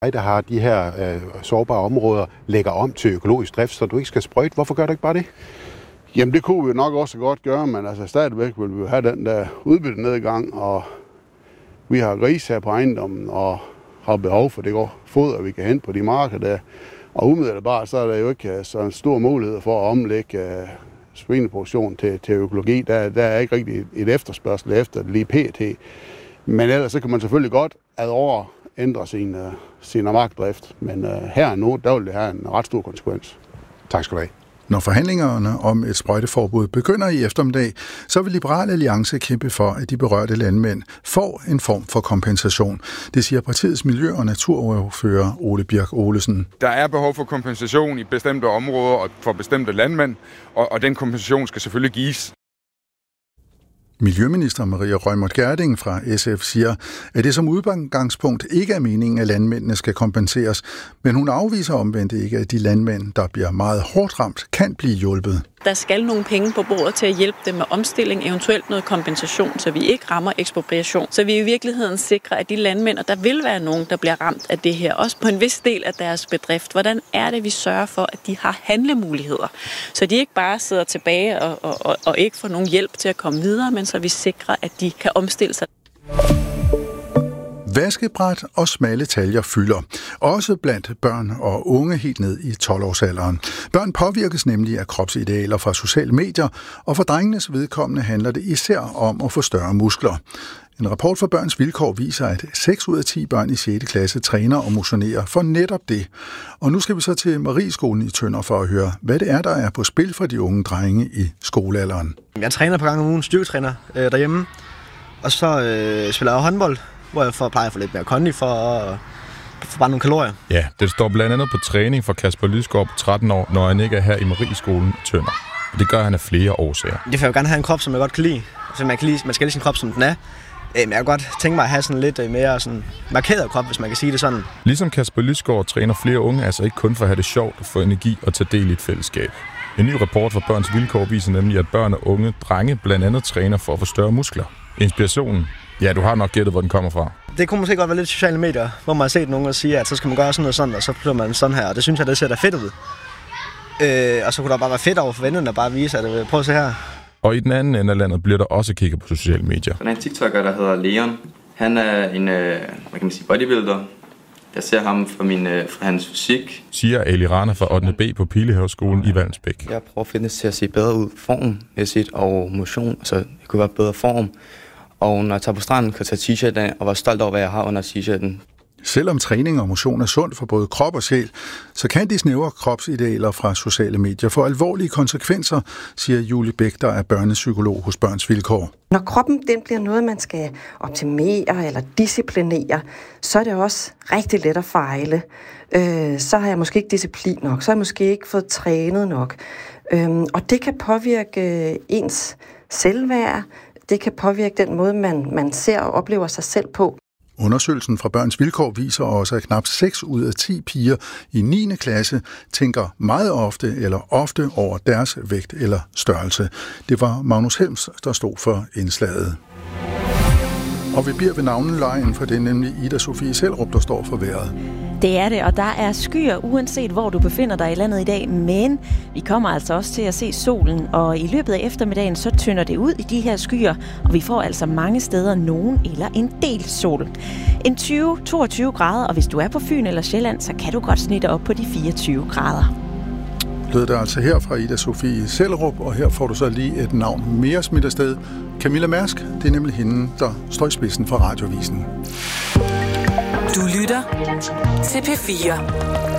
der har de her sårbare områder, lægger om til økologisk drift, så du ikke skal sprøjte. Hvorfor gør du ikke bare det? Jamen det kunne vi nok også godt gøre, men altså stadigvæk vil vi have den der udbyttenedgang, og vi har gris her på ejendommen, og har behov for det foder, vi kan hente på de marker der. Og umiddelbart så er der jo ikke så en stor mulighed for at omlægge svineproduktion til økologi. Der er ikke rigtig et efterspørgsel efter det lige pt. Men ellers så kan man selvfølgelig godt ad år ændre sin markdrift. Men her nu, der vil det have en ret stor konsekvens. Tak skal du have. Når forhandlingerne om et sprøjteforbud begynder i eftermiddag, så vil Liberal Alliance kæmpe for, at de berørte landmænd får en form for kompensation. Det siger partiets miljø- og naturordfører Ole Birk Olesen. Der er behov for kompensation i bestemte områder og for bestemte landmænd, og den kompensation skal selvfølgelig gives. Miljøminister Maria Reumert Gjerding fra SF siger, at det som udgangspunkt ikke er meningen, at landmændene skal kompenseres, men hun afviser omvendt ikke, at de landmænd, der bliver meget hårdt ramt, kan blive hjulpet. Der skal nogle penge på bordet til at hjælpe dem med omstilling, eventuelt noget kompensation, så vi ikke rammer ekspropriation. Så vi i virkeligheden sikrer, at de landmænd, og der vil være nogen, der bliver ramt af det her, også på en vis del af deres bedrift. Hvordan er det, vi sørger for, at de har handlemuligheder, så de ikke bare sidder tilbage og ikke får nogen hjælp til at komme videre, men så vi sikrer, at de kan omstille sig. Vaskebræt og smalle taljer fylder, også blandt børn og unge helt ned i 12-årsalderen. Børn påvirkes nemlig af kropsidealer fra sociale medier, og for drengenes vedkommende handler det især om at få større muskler. En rapport fra Børns Vilkår viser, at 6 ud af 10 børn i 6. klasse træner og motionerer for netop det. Og nu skal vi så til Marieskolen i Tønder for at høre, hvad det er, der er på spil for de unge drenge i skolealderen. Jeg træner på gang om ugen, styrketræner derhjemme, og så spiller jeg håndbold, hvor jeg plejer at få lidt mere kondi for at få bare nogle kalorier. Ja, det står blandt andet på træning for Kasper Lysgaard på 13 år, når han ikke er her i Marieskolen i Tønder. Og det gør han af flere årsager. Det får jeg jo gerne have en krop, som jeg godt kan lide. Så man skal lide sin krop, som den er. Men jeg kan godt tænke mig at have sådan lidt mere sådan markeret krop, hvis man kan sige det sådan. Ligesom Kasper Lysgaard træner flere unge, altså ikke kun for at have det sjovt og få energi og tage del i et fællesskab. En ny rapport fra Børns Vilkår viser nemlig, at børn og unge drenge blandt andet træner for at få større muskler. Inspirationen? Ja, du har nok gættet, hvor den kommer fra. Det kunne måske godt være lidt sociale medier, hvor man har set nogen og sige, at så skal man gøre sådan noget sådan, og så bliver man sådan her, og det synes jeg, det ser da fedt ud. Og så kunne der bare være fedt over for vennerne at bare vise, at prøv at se her. Og i den anden ende af landet bliver der også kigget på sociale medier. Der er en TikToker, der hedder Leon. Han er en bodybuilder. Jeg ser ham fra hans fysik. Siger Ali Rana fra 8. B på Pilehaveskolen i Vallensbæk. Jeg prøver fitness til at se bedre ud formmæssigt og motion, så jeg kunne være bedre form. Og når jeg tager på stranden, kan jeg tage t-shirt af og være stolt over, hvad jeg har under t-shirten. Selvom træning og motion er sundt for både krop og sjæl, så kan de snævre kropsidealer fra sociale medier få alvorlige konsekvenser, siger Julie Bæk, der er børnepsykolog hos Børns Vilkår. Når kroppen den bliver noget, man skal optimere eller disciplinere, så er det også rigtig let at fejle. Så har jeg måske ikke disciplin nok, så har jeg måske ikke fået trænet nok. Og det kan påvirke ens selvværd, det kan påvirke den måde, man ser og oplever sig selv på. Undersøgelsen fra Børns Vilkår viser også, at knap 6 ud af 10 piger i 9. klasse tænker meget ofte over deres vægt eller størrelse. Det var Magnus Helms, der stod for indslaget. Og vi bliver ved navnelejen, for det er nemlig Ida Sofie Sellerup, der står for vejret. Det er det, og der er skyer, uanset hvor du befinder dig i landet i dag, men vi kommer altså også til at se solen, og i løbet af eftermiddagen så tynder det ud i de her skyer, og vi får altså mange steder nogen eller en del sol. En 20-22 grader, og hvis du er på Fyn eller Sjælland, så kan du godt snitte op på de 24 grader. Lød det altså her fra Ida Sofie Sellerup, og her får du så lige et navn mere smidt afsted. Camilla Mærsk, det er nemlig hende, der står i spidsen for Radiovisen. Du lytter til P4.